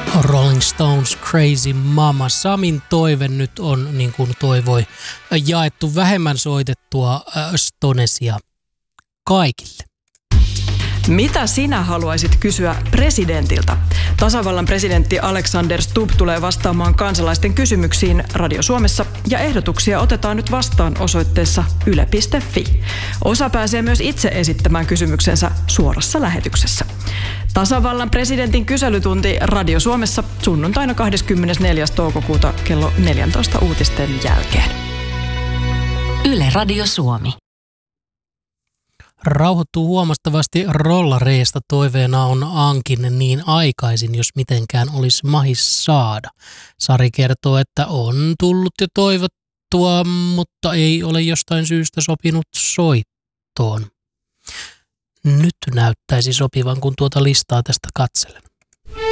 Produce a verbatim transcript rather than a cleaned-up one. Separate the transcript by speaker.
Speaker 1: Rolling Stones Crazy Mama. Samin toive nyt on, niin kuin toivoi, jaettu vähemmän soitettua Stonesia kaikille.
Speaker 2: Mitä sinä haluaisit kysyä presidentiltä? Tasavallan presidentti Alexander Stubb tulee vastaamaan kansalaisten kysymyksiin Radio Suomessa ja ehdotuksia otetaan nyt vastaan osoitteessa yle piste fi. Osa pääsee myös itse esittämään kysymyksensä suorassa lähetyksessä. Tasavallan presidentin kyselytunti Radio Suomessa sunnuntaina kahdeskymmenesneljäs toukokuuta kello neljätoista uutisten jälkeen.
Speaker 3: Yle Radio Suomi.
Speaker 1: Rauhoittuu huomattavasti rollareista, toiveena on Ankin niin aikaisin, jos mitenkään olisi mahis saada. Sari kertoo, että on tullut jo toivottua, mutta ei ole jostain syystä sopinut soittoon. Nyt näyttäisi sopivan, kun tuota listaa tästä katselen.